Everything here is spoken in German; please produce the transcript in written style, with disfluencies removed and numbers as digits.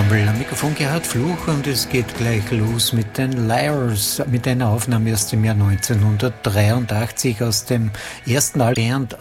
Ensemble. Am Mikrofon Gerhard Fluch und es geht gleich los mit den Liars, mit einer Aufnahme aus dem Jahr 1983 aus dem ersten Album Band